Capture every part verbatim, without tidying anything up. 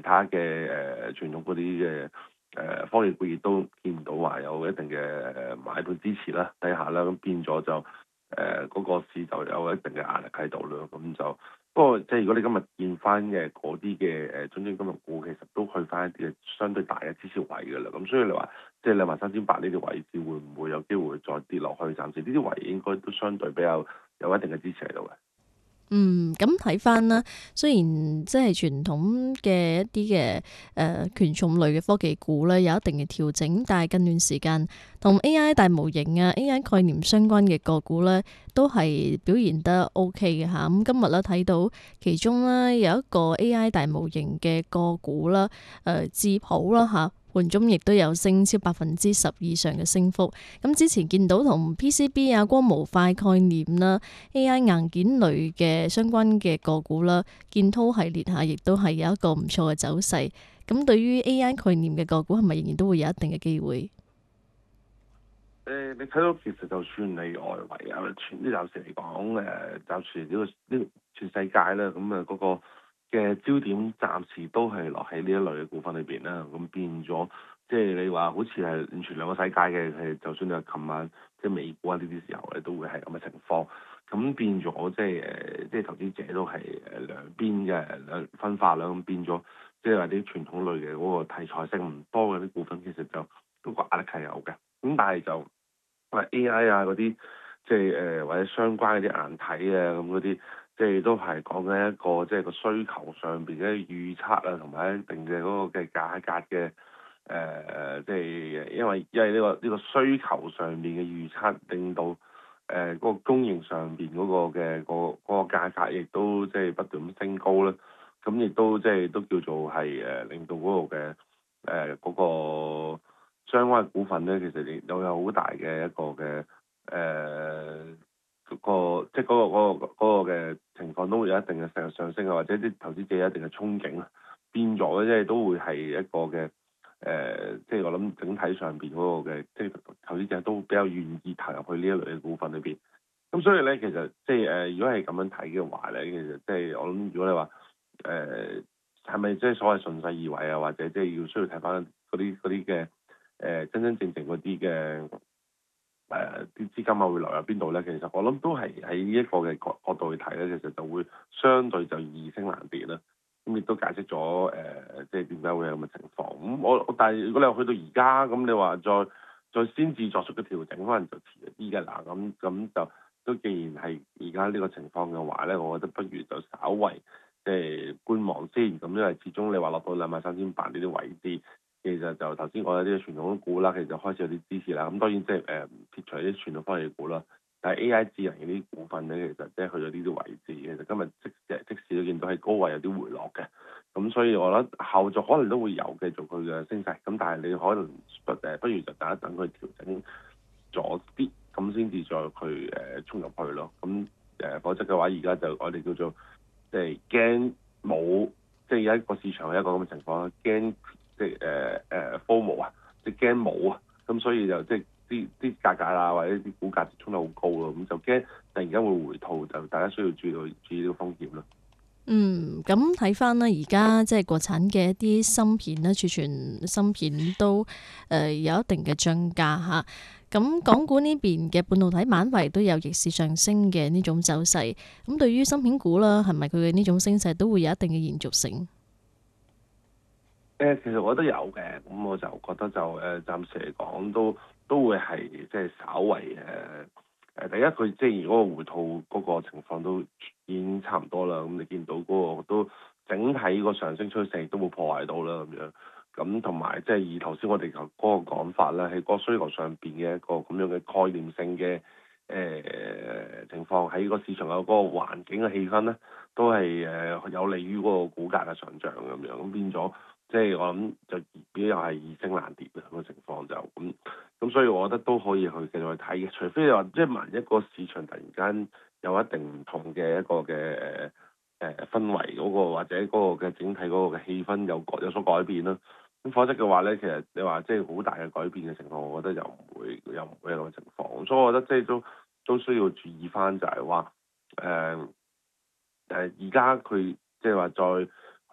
他嘅誒、呃、傳統嗰啲嘅誒科技股亦都見唔到話有一定嘅誒買盤支持啦底下啦，咁變咗就誒嗰、呃那個市就有一定嘅壓力喺度咯，咁就不過即係如果你今日見翻嘅嗰啲嘅誒中資金融股，其實都去翻一啲嘅相對大嘅支持位㗎啦，咁所以你話即係兩萬三千八呢啲位置會唔會有機會再跌落去？暫時呢啲位應該都相對比較有一定嘅支持喺度嘅。 嗯，咁睇翻啦，雖然即係傳統嘅一啲嘅誒權重類嘅科技股咧有一定嘅調整，但係近段時間同 A I 大模型啊、A I 概念相關嘅個股咧都係表現得 O K 嘅嚇。咁今日咧睇到其中咧有一個 A I 大模型嘅個股啦，誒、呃、智譜啦嚇。盤中亦都有升超百分之十以上嘅升幅。咁之前見到同 P C B 啊、光模塊概念啦、A I 硬件類嘅相關嘅個股啦，建滔系列下亦都係有一個唔錯嘅走勢。咁對於 A I 概念嘅個股係咪仍然都會有一定嘅機會？ 誒、呃，你睇到其實就算你外圍啊，全啲暫時嚟講，誒、呃，暫時呢、這個呢、這個、全世界啦，咁啊嗰個嘅焦點暫時都係落喺呢一類嘅股份裏邊啦。咁變咗，即係你話好似係完全兩個世界嘅，係就算你話琴晚即係美股啊呢啲時候咧，都會係咁嘅情況。咁變咗，即係誒，即係投資者都係誒兩邊嘅兩分化啦。咁變咗，即係話啲傳統類嘅嗰個題材性唔多嘅啲股份，其實就都個壓力係有嘅。咁但係就話 A I 啊嗰啲，即係誒、呃、或者相關嗰啲硬體啊咁嗰啲，即係都係講緊一個即係個需求上邊嘅預測啊，同埋一定嘅嗰個嘅價格嘅誒、呃，即係因為因為呢、呢個呢、呢個需求上邊嘅預測，令到誒嗰、呃嗰個供應上邊嗰個嘅、嗰個嗰、嗰個價格亦都即係不斷咁升高啦。咁亦都即係都叫做係誒、呃、令到嗰個嘅誒嗰個相關嘅股份咧，其實亦都有好大嘅一個嘅誒嗰個即係嗰個嗰個嗰個嘅情況都會有一定嘅上上升啊，或者啲投資者有一定嘅憧憬啊，變咗咧即係都會係一個嘅誒、呃，即係我諗整體上邊嗰個嘅即係投資者都比較願意投入去呢一類嘅股份裏邊。咁所以咧，其實即係誒，如果係咁樣睇嘅話咧，其實即係我諗，如果你話誒係咪即係所謂順勢而為啊，或者即係要需要睇翻嗰啲嗰啲嘅誒真真正正嗰啲嘅誒啲資金啊會流入邊度咧？其實我諗都係喺呢一個嘅角角度去睇咧，其實就會相對就易升難跌啦。咁亦都解釋咗誒、呃，即係點解會有咁嘅情況。咁我但係如果你話去到而家，咁你話再再先至作出嘅調整，可能就遲一啲㗎啦。咁咁就都既然係而家呢個情況嘅話咧，我覺得不如就稍為即係觀望先。咁因為始終你話落到兩萬三千八呢啲位置，其實就頭先講有啲傳統股啦，其實就開始有啲支持啦。咁當然即係誒撇除啲傳統科技股啦，但係 A I 智能嘅啲股份咧，其實即係去咗呢啲位置，其實今日即即使都見到喺高位有啲回落嘅。咁所以我覺得後續可能都會有繼續佢嘅升勢。咁但係你可能誒不如就等一等佢調整咗啲，咁先至再去誒衝入去咯。咁誒、呃、否則嘅話，而家就我哋叫做即係驚冇，即係有一個市場係一個咁嘅情況，驚即係誒誒 FOMO 啊，即係驚冇啊。咁所以就即係啲啲價格啊，或者啲股價衝得好高咯。咁就驚突然間會回吐，就大家需要注意到注意呢個風險咯。 嗯，咁睇翻啦，而家即係國產嘅一啲芯片咧，儲存芯片都誒、呃、有一定嘅漲價嚇。咁港股呢邊嘅半導體板塊都有逆市上升嘅呢種走勢。咁對於芯片股啦，係咪佢嘅呢種升勢都會有一定嘅延續性？ 誒、呃，其實我覺得有嘅，咁我就覺得就誒、呃，暫時嚟講都都會係即係稍為誒誒、呃，第一佢即係嗰個回吐嗰個情況都已經差唔多啦。咁你見到嗰個都整體個上升趨勢都冇破壞到啦，咁樣。咁同埋即係以頭先我哋嗰個講法咧，喺個需求上邊嘅一個咁樣嘅概念性嘅誒、呃、情況，喺個市場嘅嗰個環境嘅氣氛咧，都係誒、呃、有利於嗰個股價嘅上漲咁樣。咁變咗。即係我諗就比較係易升難跌嘅咁嘅情況就咁咁，所以我覺得都可以去繼續去睇嘅。除非你話即係萬一個市場突然間有一定唔同嘅一個嘅誒誒氛圍嗰個，或者嗰個嘅整體嗰個嘅氣氛有改有所改變啦。咁否則嘅話咧，其實你話即係好大嘅改變嘅情況，我覺得又唔會又唔會有咁嘅情況。所以我覺得即係都都需要注意翻就係話誒誒而家佢即係話再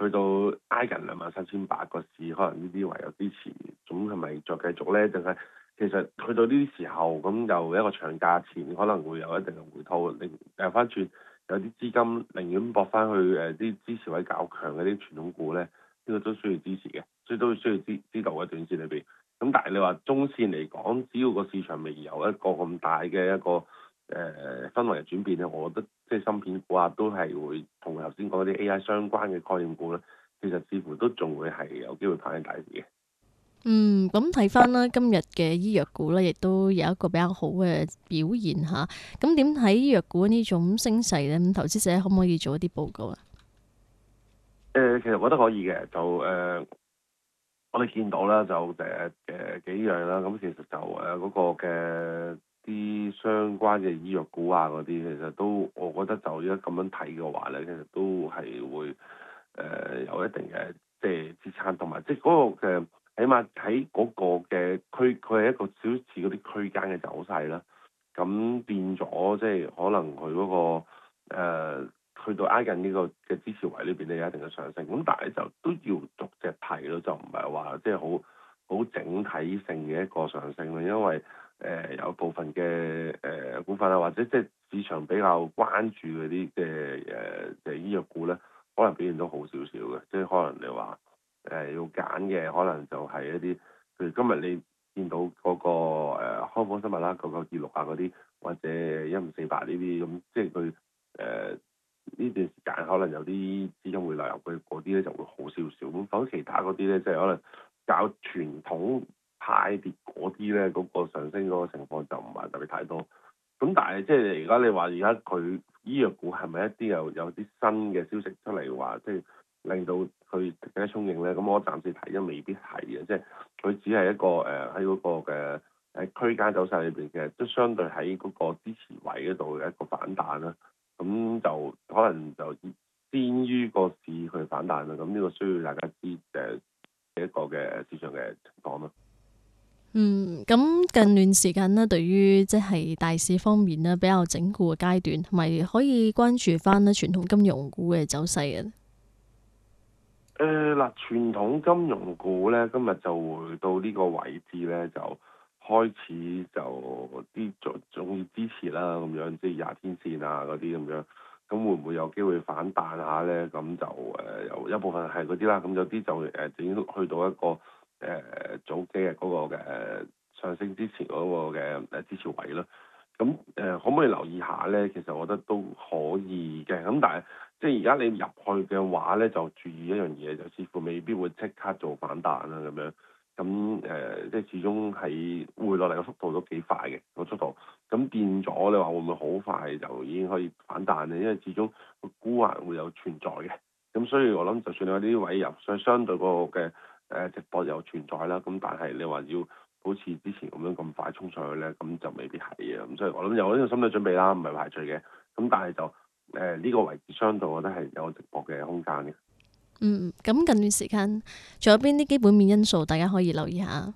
去到挨近兩萬三千八個市，可能呢啲唯有支持，咁係咪再繼續咧？定係其實去到呢啲時候，咁又一個長假前可能會有一定嘅回吐，另誒翻轉有啲資金寧願搏翻去誒啲支持位較強嘅啲傳統股咧，呢、呢個都需要支持嘅，所以都需要知知道嘅短線裏邊。咁但係你話中線嚟講，只要個市場未有一個咁大嘅一個誒、呃、氛圍嘅轉變咧，我覺得即係芯片股啊都係會同頭先講嗰啲 A I 相關嘅概念股咧，其實似乎都仲會係有機會跑緊大市嘅。 嗯，咁睇翻啦，今日嘅醫藥股咧，亦都有一個比較好嘅表現嚇。咁點睇醫藥股呢種升勢咧？咁投資者可唔可以做一啲報告啊？ 誒、呃，其實我覺得可以嘅，就誒、呃，我哋見到啦，就誒誒、呃、幾樣啦。咁其實就誒嗰、呃那個嘅啲相關嘅醫藥股啊嗰啲，其實都我覺得就而家咁樣睇嘅話咧，其實都係會誒、呃、有一定嘅即係支撐，同埋即係嗰個嘅起碼喺嗰個嘅區，佢係一個小似嗰啲區間嘅走勢啦。咁變咗即係可能佢嗰、那個、呃去到挨近呢個嘅支持位呢邊咧有一定嘅上升，咁但係就都要逐隻睇咯，就唔係話即係好好整體性嘅一個上升咯，因為誒、呃、有部分嘅誒、呃、股份啊，或者即係市場比較關注嗰啲嘅誒嘅醫藥股咧，可能表現都好少少嘅，即係可能你話誒、呃、要揀嘅，可能就係一啲譬如今日你見到嗰、那個誒、呃、康方生物啦、九九二六啊嗰啲，或者一五四八呢啲咁，即係佢誒。呃呢段時間可能有啲資金會流入去嗰啲咧就會好少少，咁否則其他嗰啲咧即係可能較傳統派別嗰啲咧嗰個上升嗰個情況就唔係特別太多。咁但係即係而家你話而家佢醫藥股係咪一啲又有啲新嘅消息出嚟話，即係令到佢更加充盈咧？咁我暫時睇都未必係嘅，即係佢只係一個誒喺嗰個嘅誒區間走勢裏邊嘅，都相對喺嗰個支持位嗰度嘅一個反彈啦。咁就可能就先於個市去反彈啦，咁呢個需要大家知誒一個嘅市場嘅情況咯。 嗯，咁近段時間呢，對於即係大市方面呢，比較整固嘅階段，同埋可以關注翻呢傳統金融股嘅走勢嘅。 誒嗱、呃，傳統金融股咧，今日就回到呢個位置咧，就開始就啲仲仲要支持啦，咁樣即係廿天線啊嗰啲咁樣，咁會唔會有機會反彈下咧？咁就誒有、呃、一部分係嗰啲啦，咁有啲就誒已經去到一個誒、呃、早幾日嗰個嘅上升之前嗰個嘅誒支持位啦。咁誒、呃、可唔可以留意下咧？其實我覺得都可以嘅。咁但係即係而家你入去嘅話咧，就注意一樣嘢，就似乎未必會即刻做反彈啦咁樣。咁誒、呃，即係始終係回落嚟嘅速度都幾快嘅個速度。咁變咗你話會唔會好快就已經可以反彈咧？因為始終個沽壓會有存在嘅。咁所以我諗，就算你話呢啲位入，相相對個嘅誒值博有存在啦。咁但係你話要好似之前咁樣咁快衝上去咧，咁就未必係嘅。咁所以我諗有呢個心理準備啦，唔係排除嘅。咁但係就誒呢、呃這個位置相對，我覺得係有直播嘅空間嘅。 嗯，咁近段時間仲有邊啲基本面因素大家可以留意下？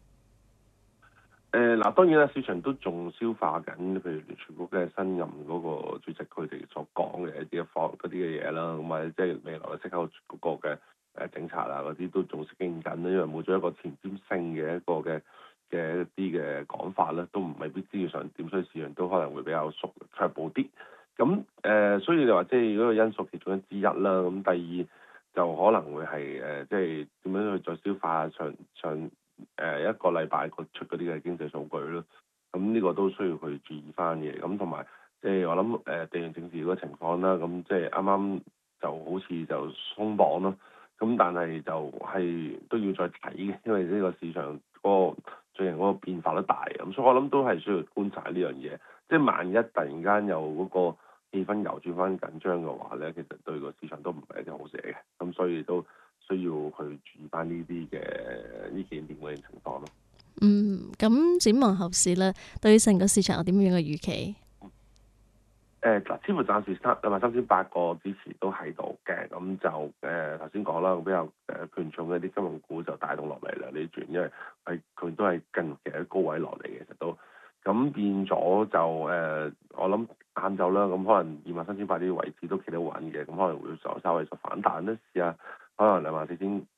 誒嗱、呃，當然啦，市場都仲消化緊，譬如聯儲局嘅新任嗰個主席佢哋所講嘅一啲嘅方嗰啲嘅嘢啦，咁或者即係未來嘅息口嗰個嘅誒政策啊嗰啲都仲適應緊啦，因為冇咗一個前瞻性嘅一個嘅嘅一啲嘅講法咧，都唔未必知要上點，所以市場都可能會比較縮卻步啲。咁誒、呃，所以你話即係嗰個因素其中一之一啦，咁第二就可能會係誒、呃，即係點樣去再消化上上。上誒、呃、一個禮拜個出嗰啲嘅經濟數據咯，咁呢個都需要去注意翻嘅。咁同埋即係我諗誒、呃、地緣政治嗰個情況啦，咁即係啱啱就好似就鬆綁咯，咁但係就係都要再睇嘅，因為呢個市場嗰個最近嗰個變化都大，咁所以我諗都係需要觀察呢樣嘢。即係萬一突然間有嗰個氣氛又轉翻緊張嘅話咧，其實對個市場都唔係一件好事嚟嘅，咁所以都需要去注意翻呢啲嘅呢幾點嘅情況咯。 嗯，咁展望後市咧，對成個市場有點樣嘅預期？ 誒嗱、呃，似乎暫時三兩萬三千八個支持都喺度嘅，咁就誒頭先講啦，比較誒權重嘅啲金融股就帶動落嚟啦呢轉，因為係佢都係近期喺高位落嚟嘅，其實都咁變咗就誒、呃，我諗晏晝啦，咁可能二萬三千八啲位置都企得穩嘅，咁可能會就稍微就反彈咧，試下可能兩萬四千